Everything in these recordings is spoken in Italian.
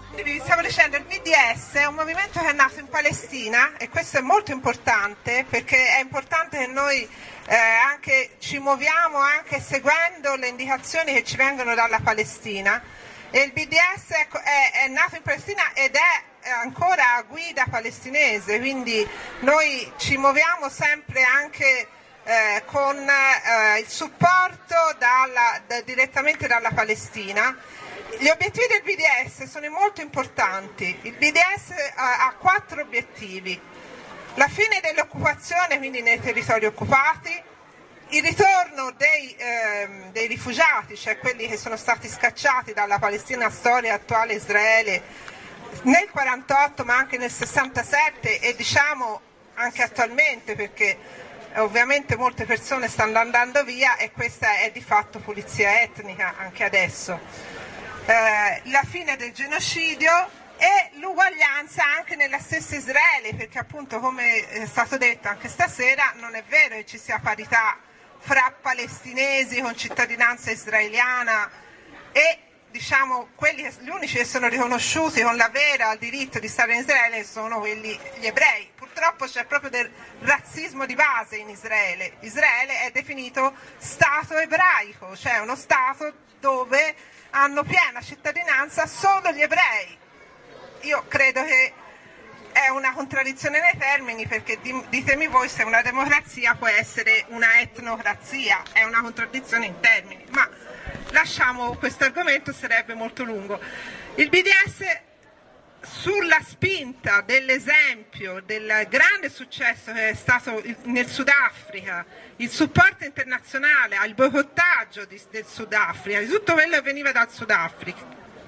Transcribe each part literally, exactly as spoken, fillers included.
Vi stavo dicendo, il B D S è un movimento che è nato in Palestina e questo è molto importante perché è importante che noi eh, anche ci muoviamo anche seguendo le indicazioni che ci vengono dalla Palestina, e il B D S è, è, è nato in Palestina ed è ancora a guida palestinese, quindi noi ci muoviamo sempre anche eh, con eh, il supporto dalla, da, direttamente dalla Palestina. Gli obiettivi del B D S sono molto importanti. Il B D S ha, ha quattro obiettivi: la fine dell'occupazione, quindi nei territori occupati, il ritorno dei, ehm, dei rifugiati, cioè quelli che sono stati scacciati dalla Palestina storica attuale Israele nel quarantotto ma anche nel sessantasette e diciamo anche attualmente, perché ovviamente molte persone stanno andando via e questa è di fatto pulizia etnica anche adesso. Eh, la fine del genocidio e l'uguaglianza anche nella stessa Israele, perché appunto, come è stato detto anche stasera, non è vero che ci sia parità fra palestinesi con cittadinanza israeliana e diciamo quelli che, gli unici che sono riconosciuti con la vera diritto di stare in Israele sono quelli, gli ebrei. Purtroppo c'è proprio del razzismo di base in Israele. Israele è definito stato ebraico, cioè uno stato dove hanno piena cittadinanza solo gli ebrei. Io credo che è una contraddizione nei termini, perché ditemi voi se una democrazia può essere una etnocrazia, è una contraddizione in termini, ma lasciamo questo argomento, sarebbe molto lungo. Il B D S, sulla spinta dell'esempio del grande successo che è stato nel Sudafrica, il supporto internazionale al boicottaggio di, del Sudafrica, di tutto quello che veniva dal Sudafrica,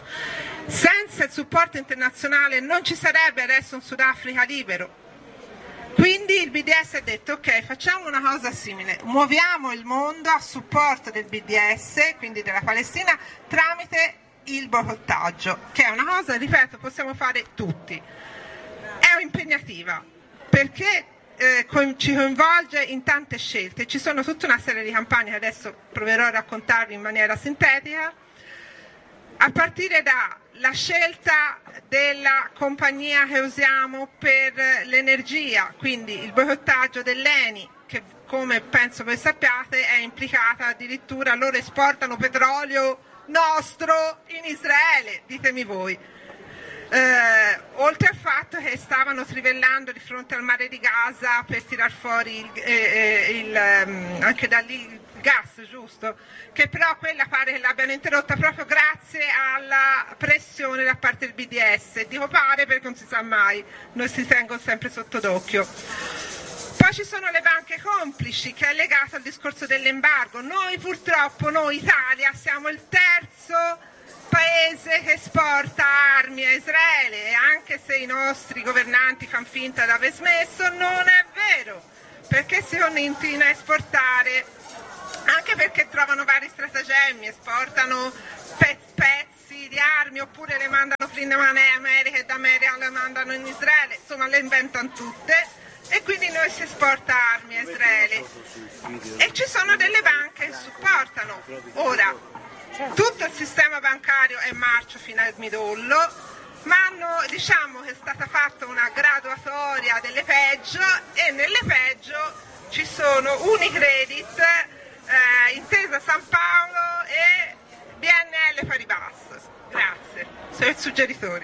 senza il supporto internazionale non ci sarebbe adesso un Sudafrica libero. Quindi il B D S ha detto: ok, facciamo una cosa simile, muoviamo il mondo a supporto del B D S, quindi della Palestina, tramite il boicottaggio, che è una cosa, ripeto, possiamo fare tutti. È impegnativa perché eh, ci coinvolge in tante scelte, ci sono tutta una serie di campagne che adesso proverò a raccontarvi in maniera sintetica, a partire dalla scelta della compagnia che usiamo per l'energia, quindi il boicottaggio dell'Eni, che come penso voi sappiate è implicata addirittura, loro esportano petrolio nostro in Israele, ditemi voi. Eh, oltre al fatto che stavano trivellando di fronte al mare di Gaza per tirar fuori il, eh, il, um, anche da lì il gas, giusto? Che però quella pare che l'abbiano interrotta proprio grazie alla pressione da parte del B D S. Dico pare perché non si sa mai, noi si tengono sempre sotto d'occhio. Poi ci sono le banche complici, che è legato al discorso dell'embargo. Noi purtroppo, noi Italia, siamo il terzo paese che esporta armi a Israele, e anche se i nostri governanti fanno finta di aver smesso, non è vero, perché si continuano a esportare, anche perché trovano vari stratagemmi, esportano pezzi, pezzi di armi oppure le mandano prima in America e da America le mandano in Israele, insomma le inventano tutte. E quindi noi si esporta armi a Israele e ci sono delle banche che supportano. Ora, tutto il sistema bancario è marcio fino al midollo, ma hanno, diciamo che è stata fatta una graduatoria delle peggio, e nelle peggio ci sono Unicredit, eh, Intesa San Paolo e B N L Paribas. Grazie, sono i suggeritori.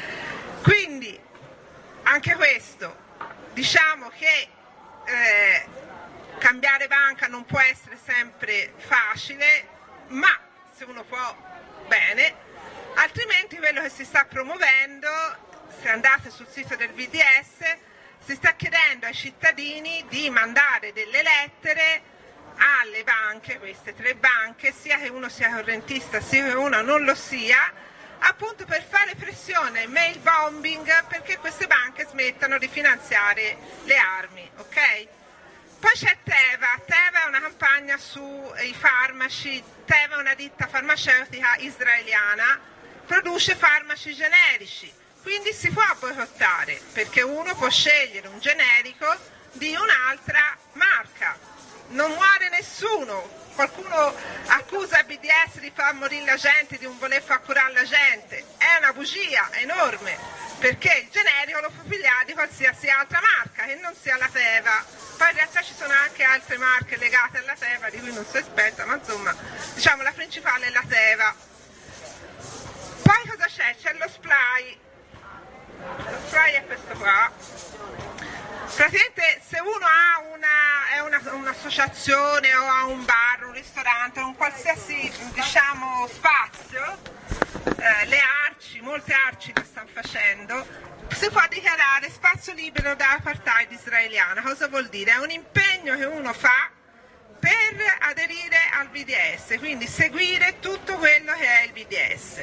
Quindi anche questo, diciamo che eh, cambiare banca non può essere sempre facile, ma se uno può, bene, altrimenti quello che si sta promuovendo, se andate sul sito del B D S, si sta chiedendo ai cittadini di mandare delle lettere alle banche, queste tre banche, sia che uno sia correntista sia che uno non lo sia, appunto per fare pressione, mail bombing, perché queste banche smettano di finanziare le armi, ok? Poi c'è Teva. Teva è una campagna sui farmaci. Teva è una ditta farmaceutica israeliana, produce farmaci generici, quindi si può boicottare, perché uno può scegliere un generico di un'altra marca, non muore nessuno. Qualcuno accusa il B D S di far morire la gente, di non voler far curare la gente, è una bugia enorme, perché il generico lo può pigliare di qualsiasi altra marca che non sia la Teva. Poi in realtà ci sono anche altre marche legate alla Teva di cui non sono esperta, ma insomma diciamo la principale è la Teva. Poi cosa c'è? C'è lo spray. Lo spray è questo qua. Praticamente se uno ha una, è una, un'associazione o ha un bar, un ristorante, un qualsiasi diciamo spazio, eh, le arci, molte arci lo stanno facendo, si può dichiarare spazio libero dall'apartheid israeliana. Cosa vuol dire? È un impegno che uno fa per aderire al B D S, quindi seguire tutto quello che è il B D S.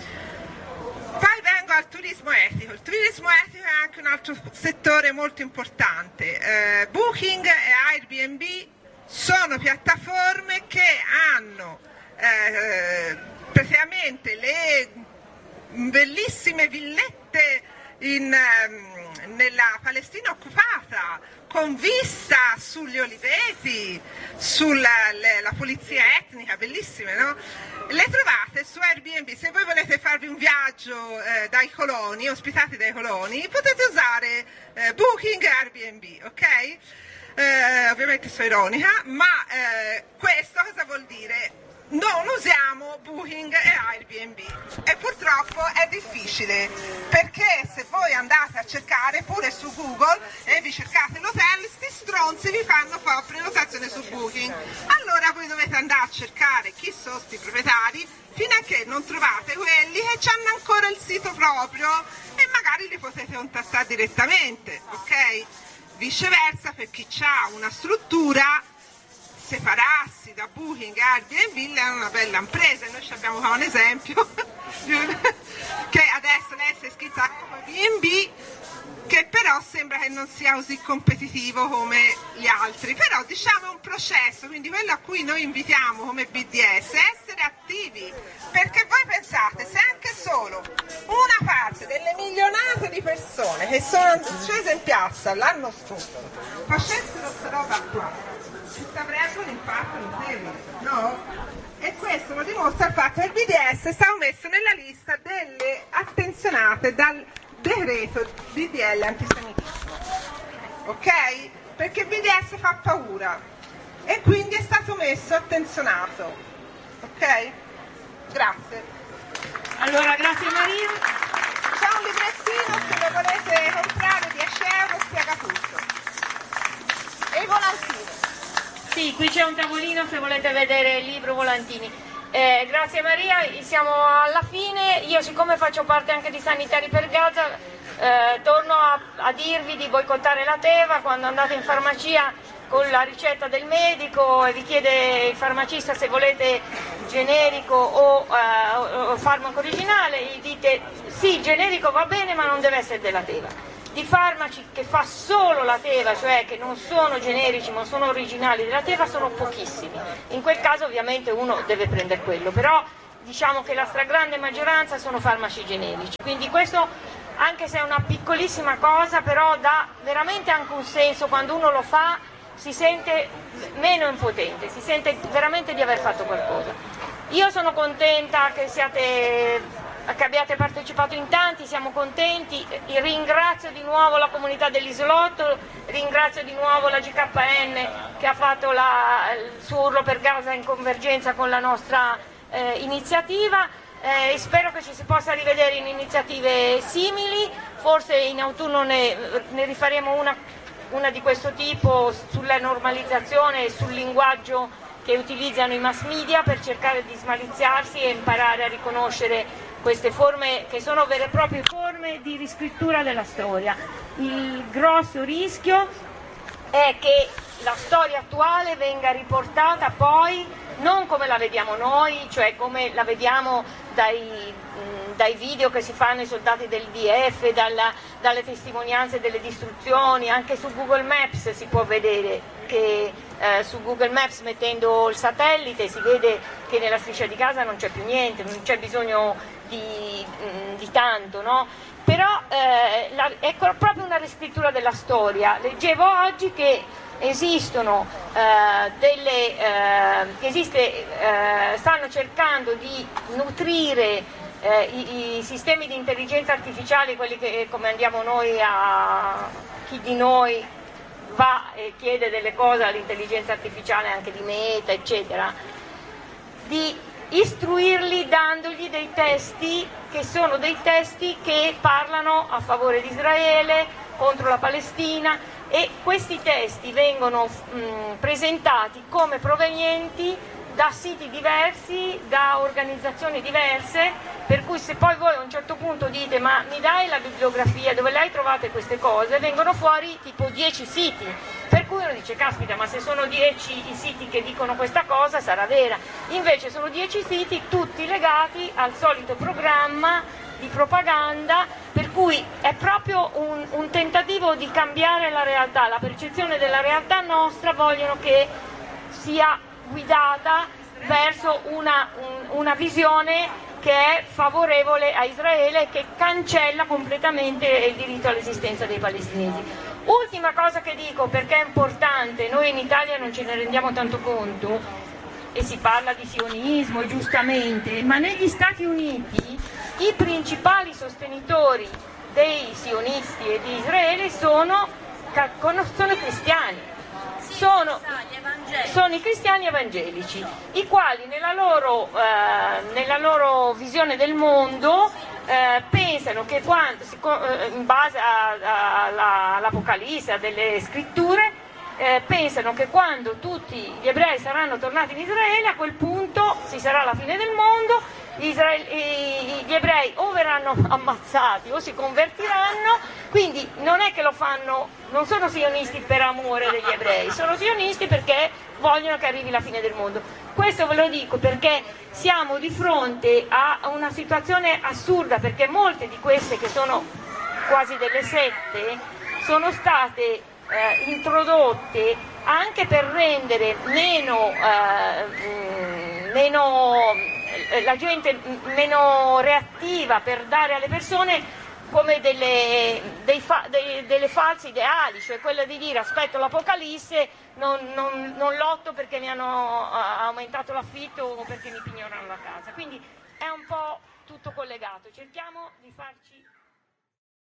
Poi vengo al turismo etico. Il turismo etico è anche un altro settore molto importante. Eh, Booking e Airbnb sono piattaforme che hanno eh, praticamente le bellissime villette in, um, nella Palestina occupata, con vista sugli oliveti, sulla le, la pulizia etnica, bellissime, no? Le trovate su Airbnb. Se voi volete farvi un viaggio eh, dai coloni, ospitati dai coloni, potete usare eh, Booking e Airbnb, ok? Eh, ovviamente sono ironica, ma eh, questo cosa vuol dire? Non usiamo Booking e Airbnb e purtroppo è difficile, perché se voi andate a cercare pure su Google e vi cercate l'hotel, sti stronzi vi fanno fare prenotazione su Booking. Allora voi dovete andare a cercare chi sono sti proprietari fino a che non trovate quelli che hanno ancora il sito proprio e magari li potete contattare direttamente, ok? Viceversa, per chi ha una struttura, separarsi da Booking e Airbnb è una bella impresa. Noi ci abbiamo qua un esempio che adesso lei si è iscritta a Airbnb, che però sembra che non sia così competitivo come gli altri, però diciamo è un processo, quindi quello a cui noi invitiamo come B D S è essere attivi, perché voi pensate, se anche solo una parte delle milionate di persone che sono scese in piazza l'anno scorso facessero questa roba qua, ci avrebbe un impatto notevole, no? E questo lo dimostra il fatto che il B D S è stato messo nella lista delle attenzionate dal decreto D D L antisemitismo, ok? Perché il B D S fa paura e quindi è stato messo attenzionato, ok? Grazie. Allora, grazie Maria. C'è un librettino, se lo volete comprare, dieci euro, spiega tutto. E i volantini. Sì, qui c'è un tavolino se volete vedere il libro volantini. Eh, grazie Maria, siamo alla fine. Io, siccome faccio parte anche di Sanitari per Gaza, eh, torno a, a dirvi di boicottare la Teva. Quando andate in farmacia con la ricetta del medico e vi chiede il farmacista se volete generico o, eh, o farmaco originale, gli dite sì, generico va bene ma non deve essere della Teva. Di farmaci che fa solo la Teva, cioè che non sono generici ma sono originali della Teva, sono pochissimi. In quel caso ovviamente uno deve prendere quello, però diciamo che la stragrande maggioranza sono farmaci generici. Quindi questo, anche se è una piccolissima cosa, però dà veramente anche un senso. Quando uno lo fa si sente meno impotente, si sente veramente di aver fatto qualcosa. Io sono contenta che siate... che abbiate partecipato in tanti, siamo contenti. Ringrazio di nuovo la comunità dell'Isolotto, ringrazio di nuovo la G K N che ha fatto la, il suo urlo per Gaza in convergenza con la nostra eh, iniziativa eh, e spero che ci si possa rivedere in iniziative simili. Forse in autunno ne, ne rifaremo una, una di questo tipo sulla normalizzazione e sul linguaggio che utilizzano i mass media per cercare di smaliziarsi e imparare a riconoscere queste forme che sono vere e proprie forme di riscrittura della storia. Il grosso rischio è che la storia attuale venga riportata poi non come la vediamo noi, cioè come la vediamo dai, dai video che si fanno i soldati del D F, dalla, dalle testimonianze delle distruzioni. Anche su Google Maps si può vedere che eh, su Google Maps, mettendo il satellite, si vede che nella striscia di Gaza non c'è più niente, non c'è bisogno di, di tanto, no? Però eh, la, è proprio una riscrittura della storia. Leggevo oggi che esistono eh, delle eh, esiste, eh, stanno cercando di nutrire eh, i, i sistemi di intelligenza artificiale, quelli che come andiamo noi a chi di noi va e chiede delle cose all'intelligenza artificiale anche di Meta, eccetera, di istruirli dandogli dei testi che sono dei testi che parlano a favore di Israele, contro la Palestina, e questi testi vengono mh, presentati come provenienti da siti diversi, da organizzazioni diverse, per cui se poi voi a un certo punto dite ma mi dai la bibliografia dove le hai trovate queste cose, vengono fuori tipo dieci siti, per cui uno dice caspita, ma se sono dieci i siti che dicono questa cosa sarà vera, invece sono dieci siti tutti legati al solito programma di propaganda, per cui è proprio un, un tentativo di cambiare la realtà, la percezione della realtà nostra vogliono che sia guidata verso una, un, una visione che è favorevole a Israele e che cancella completamente il diritto all'esistenza dei palestinesi. Ultima cosa che dico, perché è importante, noi in Italia non ce ne rendiamo tanto conto e si parla di sionismo giustamente, ma negli Stati Uniti i principali sostenitori dei sionisti e di Israele sono, sono cristiani. Sono, sono i cristiani evangelici, i quali nella loro, eh, nella loro visione del mondo eh, pensano che quando, eh, in base all'Apocalisse, a delle scritture, eh, pensano che quando tutti gli ebrei saranno tornati in Israele, a quel punto ci sarà la fine del mondo, Israele, gli ebrei o verranno ammazzati o si convertiranno, quindi non è che lo fanno, non sono sionisti per amore degli ebrei, sono sionisti perché vogliono che arrivi la fine del mondo. Questo ve lo dico perché siamo di fronte a una situazione assurda, perché molte di queste che sono quasi delle sette sono state eh, introdotte anche per rendere meno, eh, meno la gente meno reattiva, per dare alle persone come delle, dei fa, dei, delle false ideali, cioè quella di dire aspetto l'Apocalisse, non, non, non lotto perché mi hanno aumentato l'affitto o perché mi pignorano la casa. Quindi è un po' tutto collegato, cerchiamo di farci